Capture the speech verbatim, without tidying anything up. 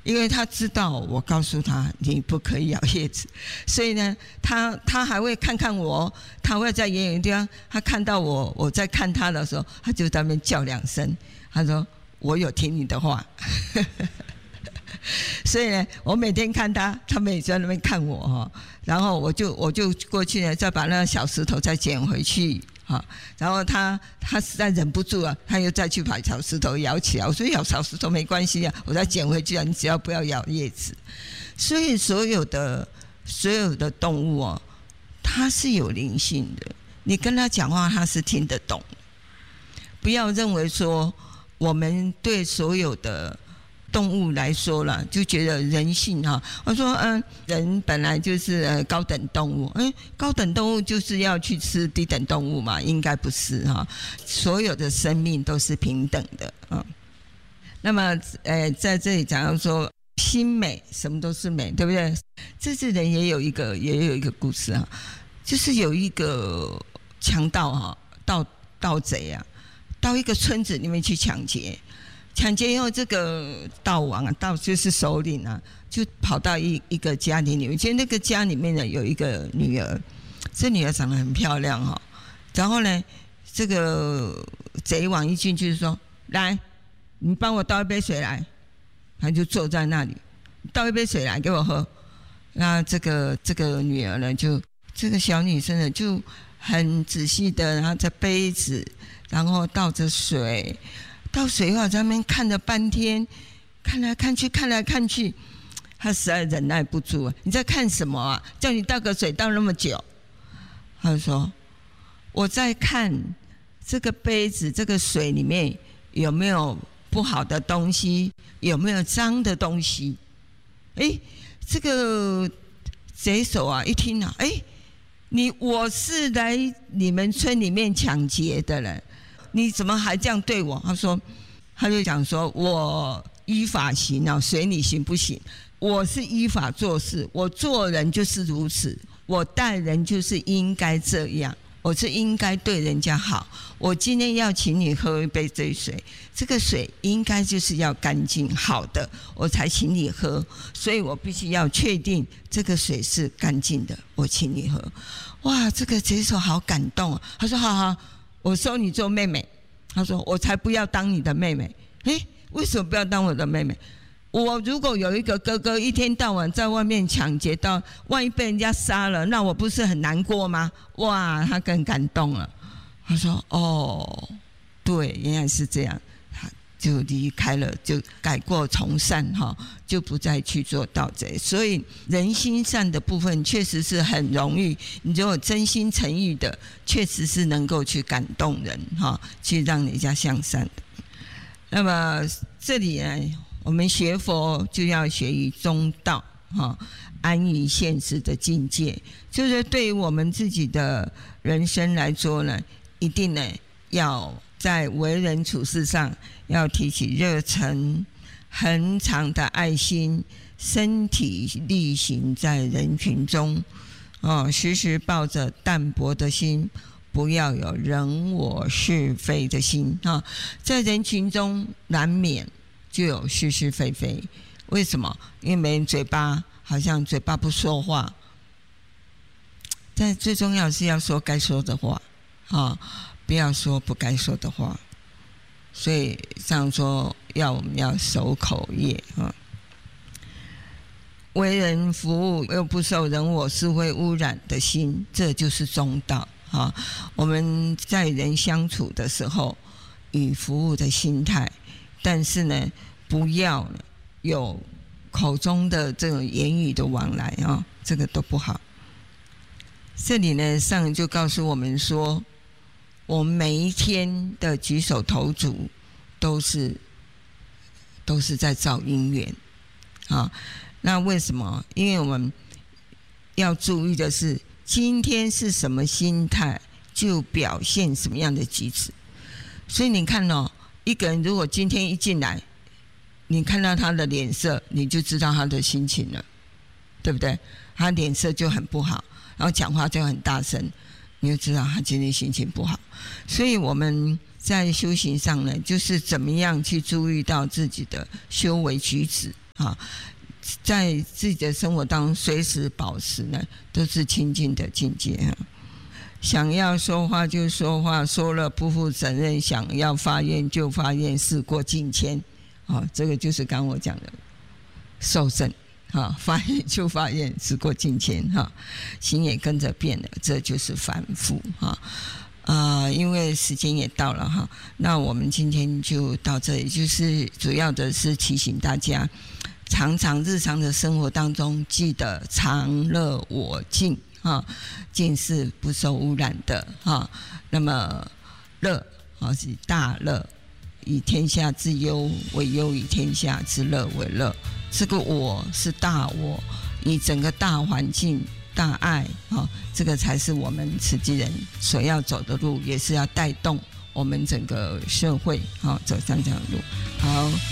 因为他知道我告诉他你不可以咬叶子，所以呢，他他还会看看我，他会在远远地方，他看到我我在看他的时候，他就在那边叫两声，他说我有听你的话。所以呢，我每天看他，他们也在那边看我哈，然后我就我就过去呢，再把那个小石头再捡回去哈，然后他他实在忍不住了，他又再去把小石头咬起来。我说咬小石头没关系啊，我再捡回去啊，你只要不要咬叶子。所以所有的所有的动物哦，它是有灵性的，你跟他讲话，他是听得懂。不要认为说我们对所有的动物来说了，就觉得人性哈。我说，嗯，人本来就是呃高等动物，哎，高等动物就是要去吃低等动物嘛？应该不是哈。所有的生命都是平等的啊。那么，呃，在这里讲到说心美，什么都是美，对不对？这次人也有一个也有一个故事啊，就是有一个强盗哈，盗盗贼啊，到一个村子里面去抢劫。抢劫以后，这个盗王啊，盗就是首领啊，就跑到一一个家庭里面。其实那个家里面呢，有一个女儿，这女儿长得很漂亮哈、哦。然后呢，这个贼王一进去就说：“来，你帮我倒一杯水来。”他就坐在那里，倒一杯水来给我喝。那这个这个女儿呢，就这个小女生呢，就很仔细的拿着杯子，然后倒着水。倒水后在那边看了半天，看来看去，看来看去，他实在忍耐不住啊！你在看什么啊？叫你倒个水倒那么久。他就说：“我在看这个杯子、这个水里面有没有不好的东西，有没有脏的东西。”哎，这个贼手啊，一听啊，哎，你我是来你们村里面抢劫的人。你怎么还这样对我？他说，他就讲说，我依法行啊，随你行不行？我是依法做事，我做人就是如此，我待人就是应该这样，我是应该对人家好。我今天要请你喝一杯这水，这个水应该就是要干净好的，我才请你喝，所以我必须要确定这个水是干净的，我请你喝。哇，这个贼手好感动啊！他说：“好好。”我收你做妹妹，他说我才不要当你的妹妹。诶，为什么不要当我的妹妹？我如果有一个哥哥，一天到晚在外面抢劫到，万一被人家杀了，那我不是很难过吗？哇，他更感动了。他说：“哦，对，原来是这样。”他就离开了，就改过从善哈，就不再去做盗贼。所以人心善的部分确实是很容易，你如果真心诚意的，确实是能够去感动人哈，去让人家向善的。那么这里呢，我们学佛就要学于中道哈，安于现实的境界，就是对于我们自己的人生来说呢，一定呢要在为人处事上要提起热忱、恒长的爱心，身体力行在人群中，哦，时时抱着淡泊的心，不要有人我是非的心啊、哦。在人群中难免就有是是非非，为什么？因为每人嘴巴好像嘴巴不说话，但最重要是要说该说的话啊。哦，不要说不该说的话，所以像说要我们要守口业啊，为人服务又不受人我是非污染的心，这就是中道啊。我们在人相处的时候，以服务的心态，但是呢，不要有口中的这种言语的往来啊，这个都不好。这里呢，上人就告诉我们说，我们每一天的举手投足都是都是在造因缘啊。那为什么？因为我们要注意的是，今天是什么心态，就表现什么样的举止。所以你看哦，一个人如果今天一进来，你看到他的脸色，你就知道他的心情了，对不对？他脸色就很不好，然后讲话就很大声，你就知道他今天心情不好。所以我们在修行上呢，就是怎么样去注意到自己的修为举止啊，在自己的生活当中随时保持呢都是清净的境界啊。想要说话就说话，说了不负责任；想要发愿就发愿，事过境迁。啊，这个就是刚我讲的受证啊，发愿就发愿，事过境迁哈，心也跟着变了，这就是凡夫哈。啊、呃，因为时间也到了哈，那我们今天就到这里，就是主要的是提醒大家，常常日常的生活当中，记得常乐我净啊，净是不受污染的哈。那么乐啊是大乐。以天下之忧为忧，以天下之乐为乐。这个我是大我，以整个大环境、大爱啊，这个才是我们慈济人所要走的路，也是要带动我们整个社会啊走上这条路。好。